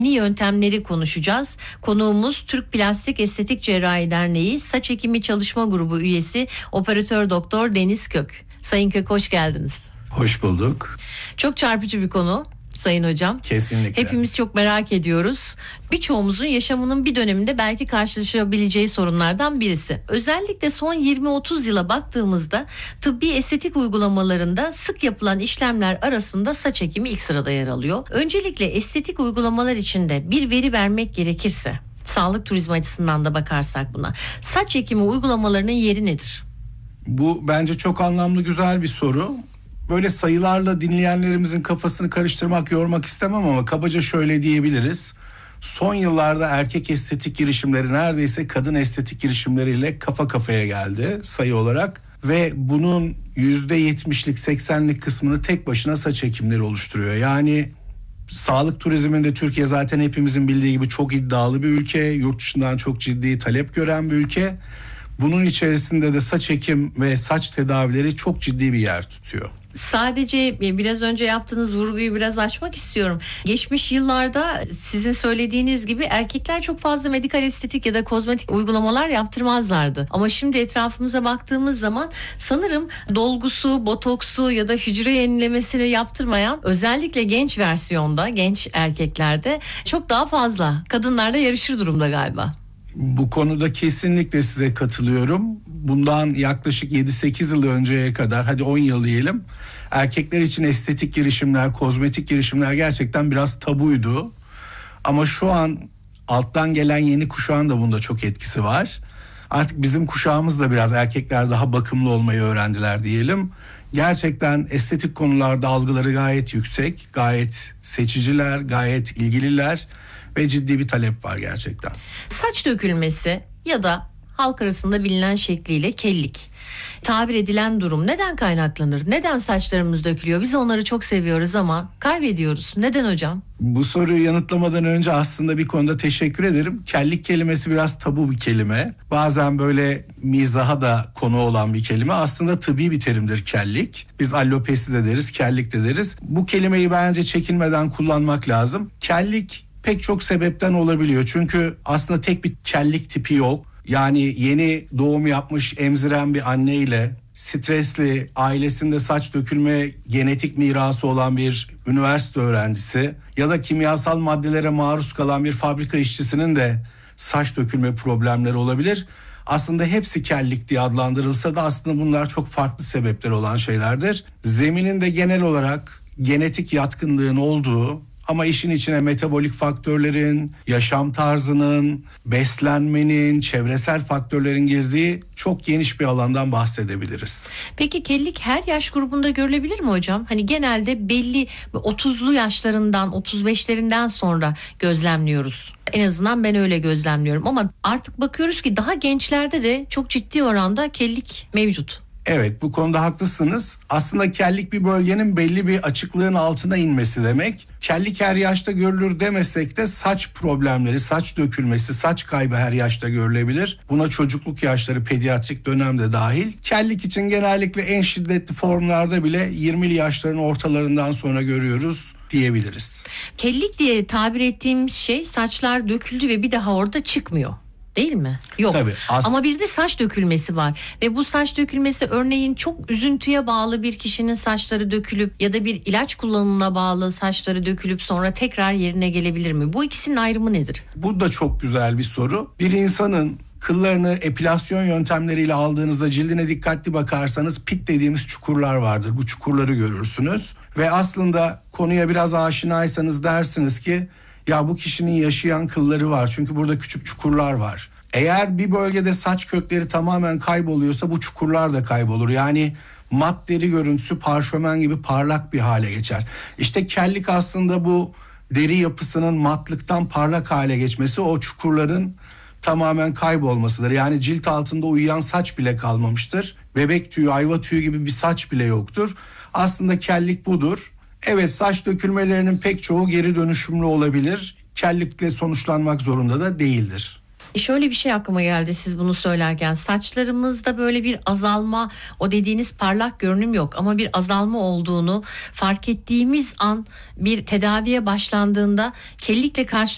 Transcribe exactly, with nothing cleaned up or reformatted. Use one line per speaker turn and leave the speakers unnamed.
Yeni yöntemleri konuşacağız. Konuğumuz Türk Plastik Estetik Cerrahi Derneği Saç Ekimi Çalışma Grubu üyesi Operatör Doktor Deniz Kök. Sayın Kök, hoş geldiniz.
Hoş bulduk.
Çok çarpıcı bir konu Sayın Hocam.
Kesinlikle.
Hepimiz çok merak ediyoruz. Birçoğumuzun yaşamının bir döneminde belki karşılaşabileceği sorunlardan birisi. Özellikle son yirmi otuz yıla baktığımızda tıbbi estetik uygulamalarında sık yapılan işlemler arasında saç ekimi ilk sırada yer alıyor. Öncelikle estetik uygulamalar içinde bir veri vermek gerekirse, sağlık turizmi açısından da bakarsak buna, saç ekimi uygulamalarının yeri nedir?
Bu bence çok anlamlı, güzel bir soru. Böyle sayılarla dinleyenlerimizin kafasını karıştırmak, yormak istemem ama kabaca şöyle diyebiliriz. Son yıllarda erkek estetik girişimleri neredeyse kadın estetik girişimleriyle kafa kafaya geldi sayı olarak. Ve bunun yüzde yetmişlik seksenlik kısmını tek başına saç ekimleri oluşturuyor. Yani sağlık turizminde Türkiye zaten hepimizin bildiği gibi çok iddialı bir ülke. Yurt dışından çok ciddi talep gören bir ülke. Bunun içerisinde de saç ekim ve saç tedavileri çok ciddi bir yer tutuyor.
Sadece biraz önce yaptığınız vurguyu biraz açmak istiyorum. Geçmiş yıllarda sizin söylediğiniz gibi erkekler çok fazla medikal estetik ya da kozmetik uygulamalar yaptırmazlardı. Ama şimdi etrafımıza baktığımız zaman sanırım dolgusu, botoksu ya da hücre yenilemesini yaptırmayan, özellikle genç versiyonda, genç erkeklerde çok daha fazla, kadınlarla yarışır durumda galiba.
Bu konuda kesinlikle size katılıyorum. Bundan yaklaşık yedi sekiz yıl önceye kadar, hadi on yıl diyelim, erkekler için estetik girişimler, kozmetik girişimler gerçekten biraz tabuydu. Ama şu an alttan gelen yeni kuşağın da bunda çok etkisi var. Artık bizim kuşağımız da biraz, erkekler daha bakımlı olmayı öğrendiler diyelim. Gerçekten estetik konularda algıları gayet yüksek, gayet seçiciler, gayet ilgililer. Ve ciddi bir talep var gerçekten.
Saç dökülmesi ya da halk arasında bilinen şekliyle kellik tabir edilen durum neden kaynaklanır? Neden saçlarımız dökülüyor? Biz onları çok seviyoruz ama kaybediyoruz. Neden hocam?
Bu soruyu yanıtlamadan önce aslında bir konuda teşekkür ederim. Kellik kelimesi biraz tabu bir kelime. Bazen böyle mizaha da konu olan bir kelime. Aslında tıbbi bir terimdir kellik. Biz allopesi de deriz, kellik de deriz. Bu kelimeyi bence çekinmeden kullanmak lazım. Kellik pek çok sebepten olabiliyor. Çünkü aslında tek bir kellik tipi yok. Yani yeni doğum yapmış emziren bir anneyle stresli, ailesinde saç dökülme genetik mirası olan bir üniversite öğrencisi ya da kimyasal maddelere maruz kalan bir fabrika işçisinin de saç dökülme problemleri olabilir. Aslında hepsi kellik diye adlandırılsa da aslında bunlar çok farklı sebepleri olan şeylerdir. Zemininde genel olarak genetik yatkınlığın olduğu ama işin içine metabolik faktörlerin, yaşam tarzının, beslenmenin, çevresel faktörlerin girdiği çok geniş bir alandan bahsedebiliriz.
Peki kellik her yaş grubunda görülebilir mi hocam? Hani genelde belli otuzlu yaşlarından, otuz beşlerinden sonra gözlemliyoruz. En azından ben öyle gözlemliyorum ama artık bakıyoruz ki daha gençlerde de çok ciddi oranda kellik mevcut.
Evet, bu konuda haklısınız. Aslında kellik bir bölgenin belli bir açıklığın altına inmesi demek. Kellik her yaşta görülür demesek de saç problemleri, saç dökülmesi, saç kaybı her yaşta görülebilir. Buna çocukluk yaşları, pediatrik dönemde dahil. Kellik için genellikle en şiddetli formlarda bile yirmili yaşların ortalarından sonra görüyoruz diyebiliriz.
Kellik diye tabir ettiğim şey saçlar döküldü ve bir daha orada çıkmıyor. Değil mi? Yok.
Tabii, as-
Ama bir de saç dökülmesi var ve bu saç dökülmesi örneğin çok üzüntüye bağlı bir kişinin saçları dökülüp ya da bir ilaç kullanımına bağlı saçları dökülüp sonra tekrar yerine gelebilir mi? Bu ikisinin ayrımı nedir?
Bu da çok güzel bir soru. Bir insanın kıllarını epilasyon yöntemleriyle aldığınızda cildine dikkatli bakarsanız pit dediğimiz çukurlar vardır. Bu çukurları görürsünüz ve aslında konuya biraz aşinaysanız dersiniz ki ya bu kişinin yaşayan kılları var çünkü burada küçük çukurlar var. Eğer bir bölgede saç kökleri tamamen kayboluyorsa bu çukurlar da kaybolur. Yani mat deri görüntüsü parşömen gibi parlak bir hale geçer. İşte kellik aslında bu deri yapısının matlıktan parlak hale geçmesi, o çukurların tamamen kaybolmasıdır. Yani cilt altında uyuyan saç bile kalmamıştır. Bebek tüyü, ayva tüyü gibi bir saç bile yoktur. Aslında kellik budur. Evet, saç dökülmelerinin pek çoğu geri dönüşümlü olabilir. Kellikle sonuçlanmak zorunda da değildir.
Şöyle bir şey aklıma geldi siz bunu söylerken. Saçlarımızda böyle bir azalma, o dediğiniz parlak görünüm yok ama bir azalma olduğunu fark ettiğimiz an bir tedaviye başlandığında kellikle karşı